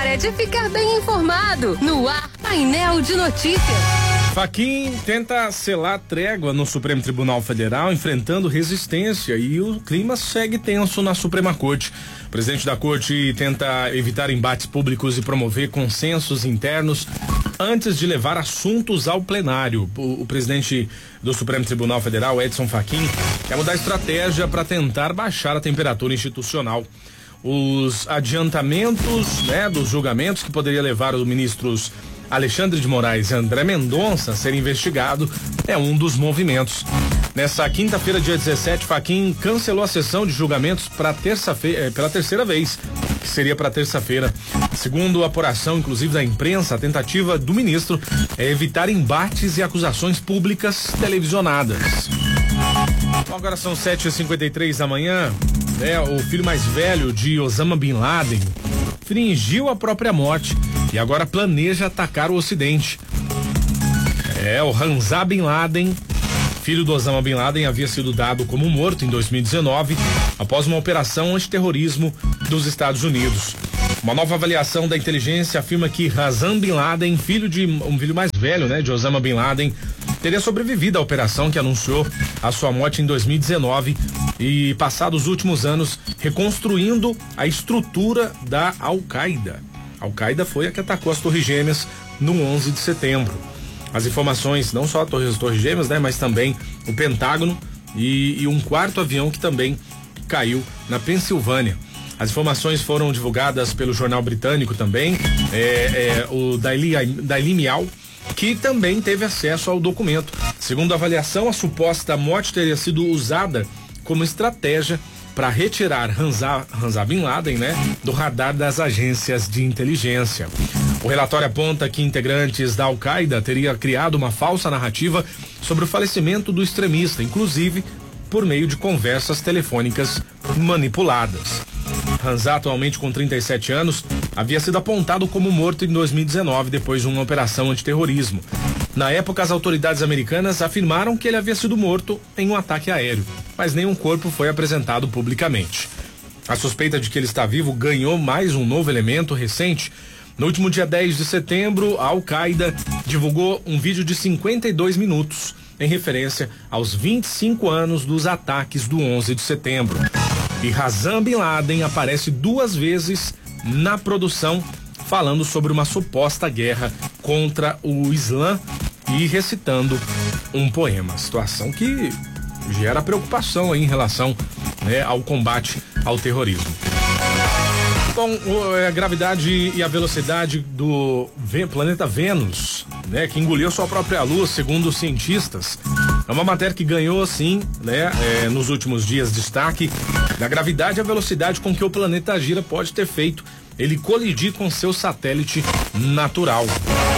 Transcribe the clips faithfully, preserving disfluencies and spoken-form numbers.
é de ficar bem informado. No ar, Painel de Notícias. Fachin tenta selar trégua no Supremo Tribunal Federal, enfrentando resistência, e o clima segue tenso na Suprema Corte. O presidente da Corte tenta evitar embates públicos e promover consensos internos antes de levar assuntos ao plenário. O, o presidente do Supremo Tribunal Federal, Edson Fachin, quer mudar a estratégia para tentar baixar a temperatura institucional. Os adiantamentos, né, dos julgamentos que poderia levar os ministros Alexandre de Moraes e André Mendonça a ser investigado é um dos movimentos. Nessa quinta-feira, dia dezessete, Fachin cancelou a sessão de julgamentos para terça-feira, pela terceira vez, que seria para terça-feira. Segundo a apuração, inclusive da imprensa, a tentativa do ministro é evitar embates e acusações públicas televisionadas. Bom, agora são sete e cinquenta e três da manhã. É, o filho mais velho de Osama Bin Laden fingiu a própria morte e agora planeja atacar o Ocidente. É, o Hamza Bin Laden, filho do Osama Bin Laden, havia sido dado como morto em dois mil e dezenove após uma operação antiterrorismo dos Estados Unidos. Uma nova avaliação da inteligência afirma que Hamza Bin Laden, filho de um filho mais velho, né, de Osama Bin Laden, teria sobrevivido à operação que anunciou a sua morte em dois mil e dezenove e passado os últimos anos reconstruindo a estrutura da Al-Qaeda. A Al-Qaeda foi a que atacou as Torres Gêmeas no onze de setembro. As informações, não só as Torres, Torres Gêmeas, né, mas também o Pentágono e, e um quarto avião que também caiu na Pensilvânia. As informações foram divulgadas pelo jornal britânico também, é, é, o Daily, Daily Mail, que também teve acesso ao documento. Segundo a avaliação, a suposta morte teria sido usada como estratégia para retirar Hamza, Hamza Bin Laden, né, do radar das agências de inteligência. O relatório aponta que integrantes da Al-Qaeda teriam criado uma falsa narrativa sobre o falecimento do extremista, inclusive por meio de conversas telefônicas manipuladas. Hamza, atualmente com trinta e sete anos, havia sido apontado como morto em dois mil e dezenove depois de uma operação antiterrorismo. Na época, as autoridades americanas afirmaram que ele havia sido morto em um ataque aéreo, mas nenhum corpo foi apresentado publicamente. A suspeita de que ele está vivo ganhou mais um novo elemento recente. No último dia dez de setembro, a Al-Qaeda divulgou um vídeo de cinquenta e dois minutos, em referência aos vinte e cinco anos dos ataques do onze de setembro. E Hamza Bin Laden aparece duas vezes na produção, falando sobre uma suposta guerra contra o Islã e recitando um poema. Situação que gera preocupação aí em relação, né, ao combate ao terrorismo. Bom, a gravidade e a velocidade do planeta Vênus, né, que engoliu sua própria lua, segundo os cientistas, é uma matéria que ganhou, sim, né, é, nos últimos dias, destaque. Da gravidade e a velocidade com que o planeta gira pode ter feito ele colidir com seu satélite natural.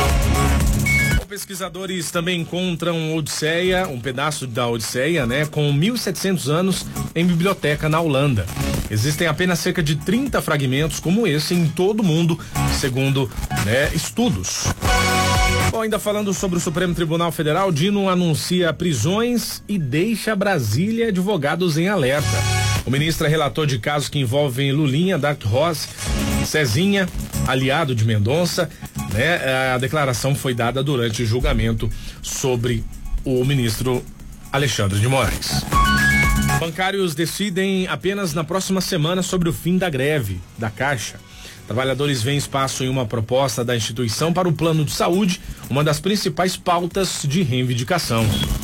Pesquisadores também encontram Odisseia, um pedaço da Odisseia, né, com mil e setecentos anos em biblioteca na Holanda. Existem apenas cerca de trinta fragmentos como esse em todo o mundo, segundo, né, estudos. Bom, ainda falando sobre o Supremo Tribunal Federal, Dino anuncia prisões e deixa Brasília advogados em alerta. O ministro é relator de casos que envolvem Lulinha, Dark Horse, Cezinha, aliado de Mendonça, né? A declaração foi dada durante o julgamento sobre o ministro Alexandre de Moraes. Bancários decidem apenas na próxima semana sobre o fim da greve da Caixa. Trabalhadores veem espaço em uma proposta da instituição para o plano de saúde, uma das principais pautas de reivindicação.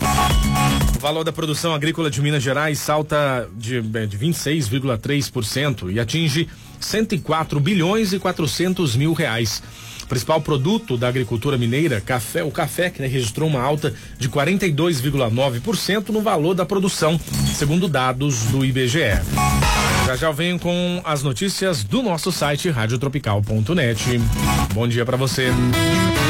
O valor da produção agrícola de Minas Gerais salta de, de vinte e seis vírgula três por cento e atinge cento e quatro bilhões e quatrocentos mil reais. O principal produto da agricultura mineira, café, o café, que, né, registrou uma alta de quarenta e dois vírgula nove por cento no valor da produção, segundo dados do I B G E. Já já eu venho com as notícias do nosso site rádio tropical ponto net. Bom dia para você.